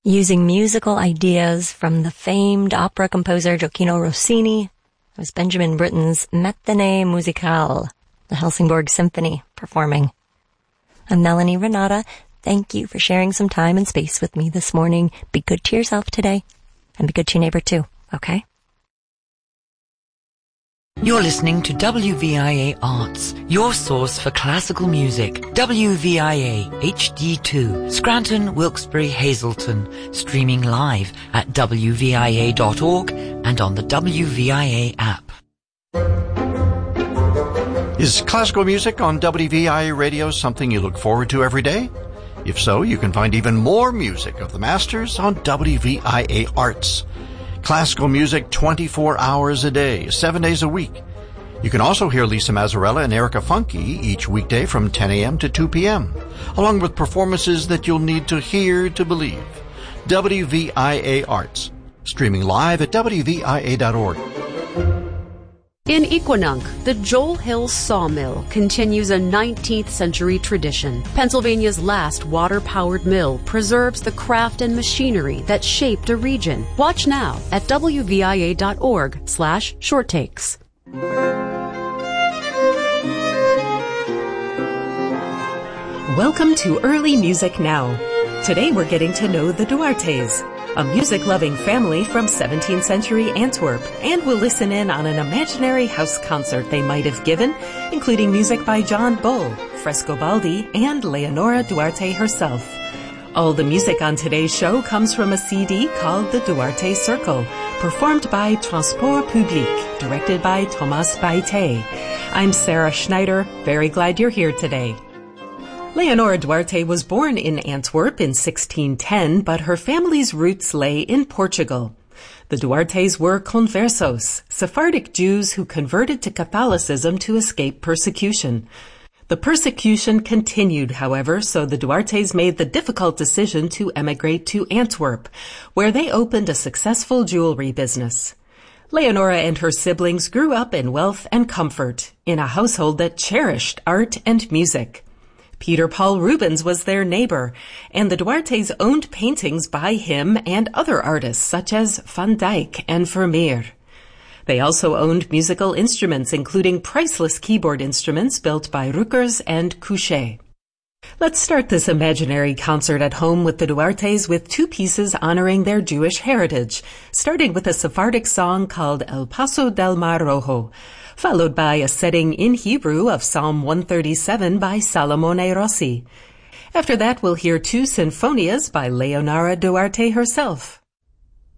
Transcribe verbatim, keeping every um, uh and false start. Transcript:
using musical ideas from the famed opera composer Gioacchino Rossini. It was Benjamin Britten's Matinée Musicale, the Helsingborg Symphony, performing. I'm Melanie Renata. Thank you for sharing some time and space with me this morning. Be good to yourself today, and be good to your neighbor too, okay? You're listening to W V I A Arts, your source for classical music. W V I A H D two, Scranton, Wilkes-Barre, Hazleton, streaming live at W V I A dot org and on the W V I A app. Is classical music on W V I A radio something you look forward to every day? If so, you can find even more music of the masters on W V I A Arts. Classical music twenty-four hours a day, seven days a week. You can also hear Lisa Mazzarella and Erica Funke each weekday from ten a.m. to two p.m., along with performances that you'll need to hear to believe. W V I A Arts, streaming live at W V I A dot org. In Equinunk, the Joel Hill Sawmill continues a nineteenth century tradition. Pennsylvania's last water-powered mill preserves the craft and machinery that shaped a region. Watch now at W V I A dot org slash short takes. Welcome to Early Music Now. Today we're getting to know the Duartes, a music-loving family from seventeenth century Antwerp, and we'll listen in on an imaginary house concert they might have given, including music by John Bull, Frescobaldi, and Leonora Duarte herself. All the music on today's show comes from a C D called The Duarte Circle, performed by Transport Public, directed by Thomas Baite. I'm Sarah Schneider, very glad you're here today. Leonora Duarte was born in Antwerp in sixteen ten, but her family's roots lay in Portugal. The Duartes were conversos, Sephardic Jews who converted to Catholicism to escape persecution. The persecution continued, however, so the Duartes made the difficult decision to emigrate to Antwerp, where they opened a successful jewelry business. Leonora and her siblings grew up in wealth and comfort, in a household that cherished art and music. Peter Paul Rubens was their neighbor, and the Duartes owned paintings by him and other artists such as Van Dyck and Vermeer. They also owned musical instruments, including priceless keyboard instruments built by Rukers and Couchet. Let's start this imaginary concert at home with the Duartes with two pieces honoring their Jewish heritage, starting with a Sephardic song called El Paso del Mar Rojo, followed by a setting in Hebrew of Psalm one thirty-seven by Salomone Rossi. After that, we'll hear two sinfonias by Leonora Duarte herself.